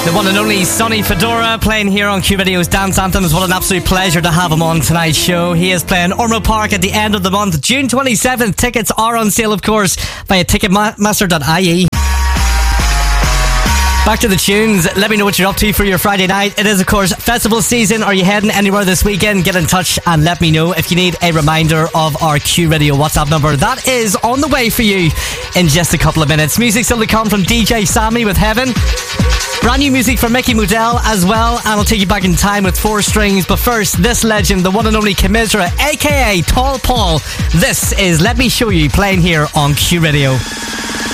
The one and only Sonny Fedora playing here on Q Radio's Dance Anthems. What an absolute pleasure to have him on tonight's show. He is playing Ormeau Park at the end of the month, June 27th. Tickets are on sale, of course, via ticketmaster.ie. Back to the tunes. Let me know what you're up to for your Friday night. It is, of course, festival season. Are you heading anywhere this weekend? Get in touch and let me know. If you need a reminder of our Q Radio WhatsApp number, that is on the way for you in just a couple of minutes. Music still to come from DJ Sammy with Heaven. Brand new music from Mickey Modell as well, and I'll take you back in time with 4 Strings. But first, this legend, the one and only Commisera, aka Tall Paul. This is Let Me Show You, playing here on Q Radio.